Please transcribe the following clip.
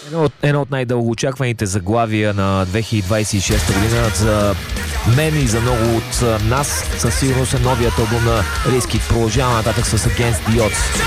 Едно от най-дългоочакваните заглавия на 2026 година за мен и за много от нас със сигурност е новият албум на Risky. Продължава нататък с Against the Odds.